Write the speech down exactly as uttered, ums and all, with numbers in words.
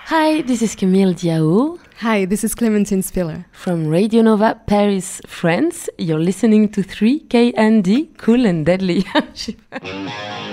Hi, this is Camille Diao. Hi, this is Clémentine Spiller. From Radio Nova Paris, France. You're listening to three K N D, Cool and Deadly.